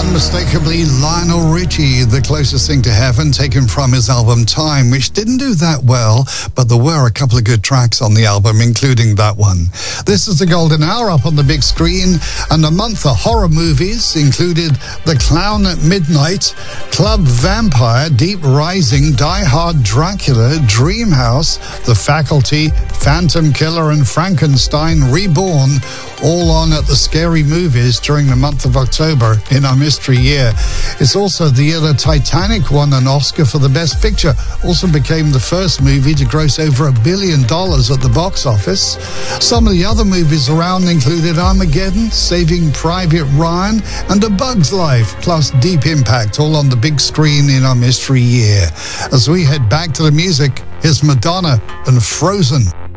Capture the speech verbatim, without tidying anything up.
Unmistakably Lionel Richie, The Closest Thing to Heaven, taken from his album Time, which didn't do that well, but there were a couple of good tracks on the album, including that one. This is the Golden Hour up on the big screen, and a month of horror movies included The Clown at Midnight, Club Vampire, Deep Rising, Die Hard, Dracula, Dreamhouse, The Faculty, Phantom Killer, and Frankenstein Reborn, all on at the Scary Movies during the month of October in our mystery year. It's also the year that Titanic won an Oscar for the Best Picture, also became the first movie to gross over a billion dollars at the box office. Some of the other movies around included Armageddon, Saving Private Ryan, and A Bug's Life, plus Deep Impact, all on the big screen in our mystery year. As we head back to the music, here's Madonna and Frozen.